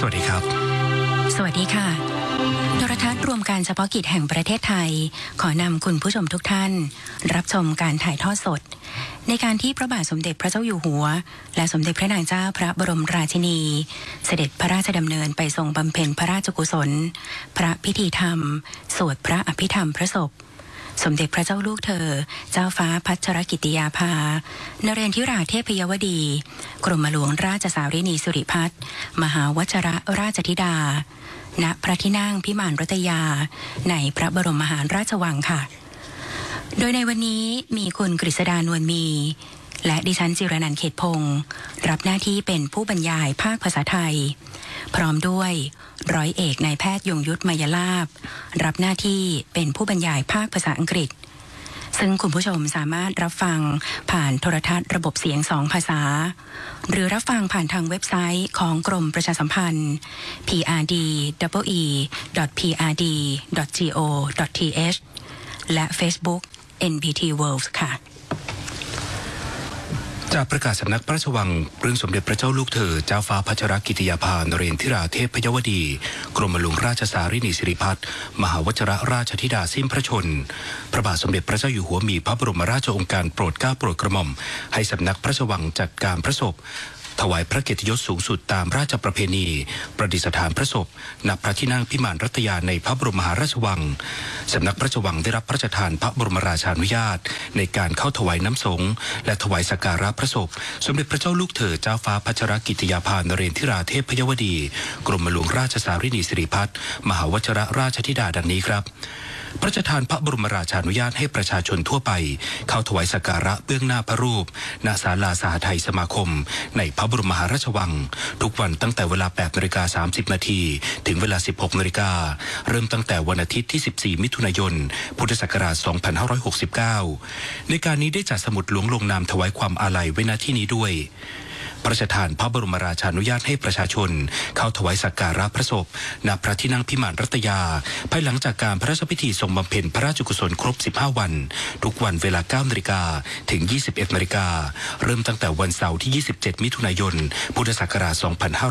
สวัสดีครับสวัสดีค่ะโทรทัศน์รวมการเฉพาะกิจแห่งประเทศไทยขอนำคุณผู้ชมทุกท่านรับชมการถ่ายทอดสดในการที่พระบาทสมเด็จพระเจ้าอยู่หัวและสมเด็จพระนางเจ้าพระบรมราชินีเสด็จพระราชดำเนินไปทรงบำเพ็ญพระราชกุศลพระพิธีธรรมสวดพระอภิธรรมพระศพสมเด็จพระเจ้าลูกเธอเจ้าฟ้าพัชรกิติยาภานเรนทิราเทพยวดีกรมหลวงราชสารินีสิริพัฒน์มหาวชรราชธิดาณพระที่นั่งพิมานรัตยาในพระบรมมหาราชวังค่ะโดยในวันนี้มีคุณกฤษดานวลมีและดิฉันจิรนันท์เขตพงศ์รับหน้าที่เป็นผู้บรรยายภาคภาษาไทยพร้อมด้วยร้อยเอกนายแพทย์ยงยุทธมยลาภรับหน้าที่เป็นผู้บรรยายภาคภาษาอังกฤษซึ่งคุณผู้ชมสามารถรับฟังผ่านโทรทัศน์ระบบเสียง2ภาษาหรือรับฟังผ่านทางเว็บไซต์ของกรมประชาสัมพันธ์ prd.ee.prd.go.th และ Facebook NBT World ค่ะจากประกาศสำนักพระราชวังเรื่องสมเด็จพระเจ้าลูกเธอเจ้าฟ้าพัชรกิติยาภานเรนทิราเทพยวดีกรมหลวงราชสารินีสิริพัฒน์มหาวชรราชธิดาสิ้นพระชนพระบาทสมเด็จพระเจ้าอยู่หัวมีพระบรมราชโองการโปรดเกล้าโปรดกระหม่อมให้สำนักพระราชวังจัดการพระศพถวายพระเกียรติยศสูงสุดตามราชประเพณีประดิษฐานพระศพณพระที่นั่งพิมานรัตยาในพระบรมมหาราชวังสำนักพระราชวังได้รับพระราชทานพระบรมราชานุญาตในการเข้าถวายน้ำสงฆ์และถวายสักการะพระศพสมเด็จพระเจ้าลูกเธอเจ้าฟ้าพัชรกิติยาภานเรนทิราเทพยวดีกรมหลวงราชสารินีสิริพัฒน์มหาวชรราชธิดาดังนี้ครับพระราชทานพระบรมราชานุญาตให้ประชาชนทั่วไปเข้าถวายสักการะเบื้องหน้าพระรูปณศาลาสหทัยสมาคมในพระบรมมหาราชวังทุกวันตั้งแต่เวลา 8:30 น.ถึงเวลา 16:00 น.เริ่มตั้งแต่วันอาทิตย์ที่ 14 มิถุนายน พุทธศักราช 2569 ในการนี้ได้จัดสมุดหลวงลงนามถวายความอาลัยไว้ณที่นี้ด้วยพระราชทานพระบรมราชานุญาตให้ประชาชนเข้าถวายสักการะพระศพณพระที่นั่งพิมานรัตยาภายหลังจากการพระราชพิธีทรงบำเพ็ญพระราชกุศลครบ 15 วันทุกวันเวลา 9:00 น.ถึง 21:00 น.เริ่มตั้งแต่วันเสาร์ที่ 27 มิถุนายน พุทธศักราช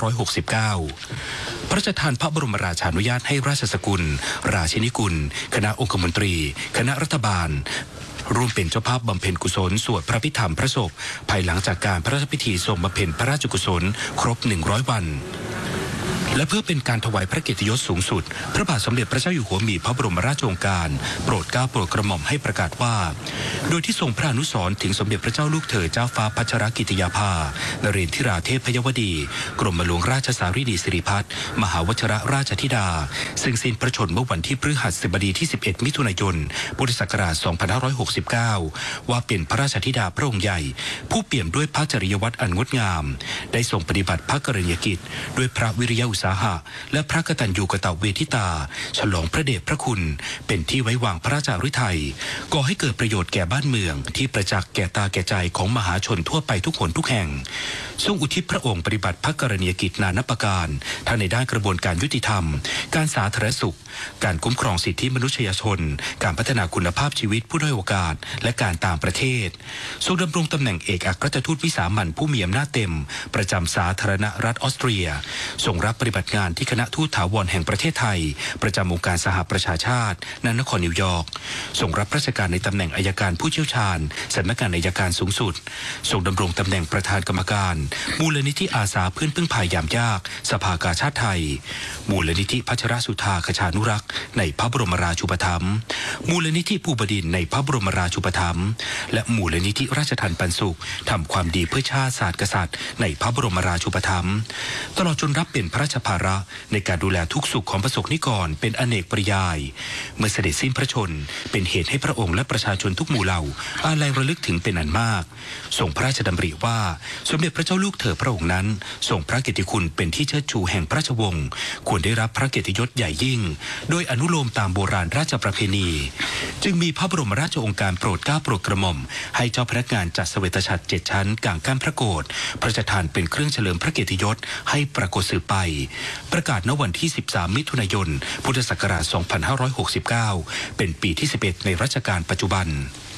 2569 พระราชทานพระบรมราชานุญาตให้ราชสกุลราชินีกุลคณะองคมนตรีคณะรัฐบาลร่วมเป็นเจ้าภาพบำเพ็ญกุศลสวดพระพิธรรมพระศพภายหลังจากการพระราชพิธีทรงบำเพ็ญพระราชกุศลครบ 100 วันและเพื่อเป็นการถวายพระเกียรติยศสูงสุดพระบาทสมเด็จพระเจ้าอยู่หัวมีพระบรมราชโองการโปรดเกล้าโปรดกระหม่อมให้ประกาศว่าโดยที่ทรงพระอนุสรณ์ถึงสมเด็จพระเจ้าลูกเธอเจ้าฟ้าพัชรกิติยาภานเรนทิราเทพยวดีกรมหลวงราชสารินีสิริพัฒน์มหาวชรราชธิดาซึ่งสิ้นพระชนม์เมื่อวันที่พฤหัสบดีที่ 11 มิถุนายน พุทธศักราช 2569 ว่าเป็นพระราชธิดาพระองค์ใหญ่ผู้เปี่ยมด้วยพระจริยวัตรอันงดงามได้ทรงปฏิบัติพระกรณียกิจด้วยพระวิริยะอุตสาหะและพระกตัญญูกตเวทิตาฉลองพระเดชพระคุณเป็นที่ไว้วางพระราชาฤทัยก่อให้เกิดประโยชน์แก่บ้านเมืองที่ประจักษ์แก่ตาแก่ใจของมหาชนทั่วไปทุกคนทุกแห่งทรงอุทิศพระองค์ปฏิบัติพระกรณียกิจนานับประการทั้งในด้านกระบวนการยุติธรรมการสาธารณสุขการคุ้มครองสิทธิมนุษยชนการพัฒนาคุณภาพชีวิตผู้ด้อยโอกาสและการต่างประเทศทรงดำรงตำแหน่งเอกอัครราชทูตวิสามัญผู้มีอำนาจเต็มประจำสาธารณรัฐออสเตรียทรงรับปฏิบัติงานที่คณะทูตถาวรแห่งประเทศไทยประจำองค์การสหประชาชาติณนครนิวยอร์กทรงรับราชการในตำแหน่งอัยการผู้เชี่ยวชาญสำนักงานอัยการสูงสุดทรงดำรงตำแหน่งประธานกรรมการมูลนิธิอาสาเพื่อนพึ่งพายามยากสภากาชาดไทยมูลนิธิพัชรสุธาคชานุรักษ์ในพระบรมราชูปถัมภ์มูลนิธิภูบดินทร์ในพระบรมราชูปถัมภ์และมูลนิธิราชทัณฑ์ปันสุขทำความดีเพื่อชาติศาสตร์กษัตริย์ในพระบรมราชูปถัมภ์ตลอดจนรับเป็นพระราชภาระในการดูแลทุกสุขของประสบนิกรเป็นอเนกปริยายเมื่อเสด็จสิ้นพระชนเป็นเหตุให้พระองค์และประชาชนทุกหมู่เหล่าอาลัยระลึกถึงเป็นอันมากทรงพระราชดำริว่าสมเด็จพระเจ้าลูกเธอพระองค์นั้นทรงพระเกียรติคุณเป็นที่เชิดชูแห่งพระราชวงศ์ควรได้รับพระเกียรติยศใหญ่ยิ่งโดยอนุโลมตามโบราณราชประเพณีจึงมีพระบรมราชโองการโปรดเกล้าโปรดกระหม่อมให้เจ้าพนักงานจัดเสวตฉัตร7 ชั้นกลางกั้นพระโกฐพระราชทานเป็นเครื่องเฉลิมพระเกียรติยศให้ปรากฏสืบไปประกาศณวันที่ 13 มิถุนายน พุทธศักราช 2569 เป็นปีที่ 11 ในรัชกาลปัจจุบัน